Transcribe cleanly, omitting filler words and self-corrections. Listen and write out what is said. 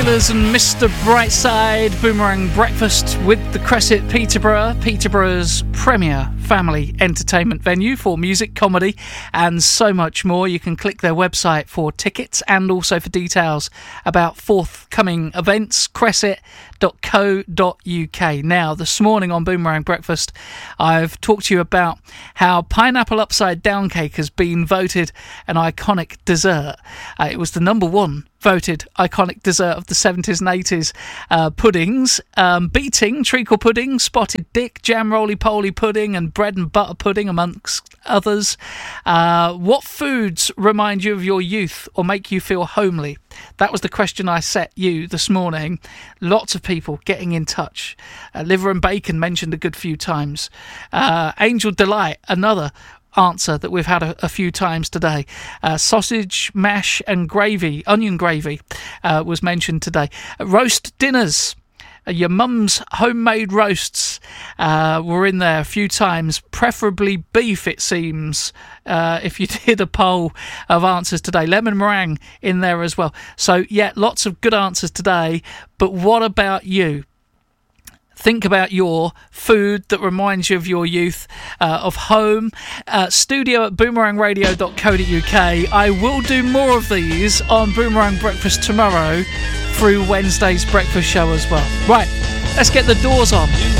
Steelers and Mr. Brightside. Boomerang Breakfast with the Crescent Peterborough, Peterborough's premier family entertainment venue for music, comedy and so much more. You can click their website for tickets and also for details about forthcoming events, crescent.co.uk. Now, this morning on Boomerang Breakfast, I've talked to you about how pineapple upside down cake has been voted an iconic dessert. It was the number one voted iconic dessert of the 70s and 80s puddings, beating treacle pudding, spotted dick, jam roly-poly pudding and bread and butter pudding, amongst others. What foods remind you of your youth or make you feel homely? That was the question I set you this morning. Lots of people getting in touch. Liver and bacon mentioned a good few times. Angel Delight, another answer that we've had a few times today. Sausage, mash and gravy, onion gravy was mentioned today. Roast dinners, your mum's homemade roasts were in there a few times, preferably beef it seems, if you did a poll of answers today. Lemon meringue in there as well. So yeah, lots of good answers today, but what about you? Think about your food that reminds you of your youth, of home. Studio at boomerangradio.co.uk. I will do more of these on Boomerang Breakfast tomorrow through Wednesday's breakfast show as well. Right, let's get the doors on.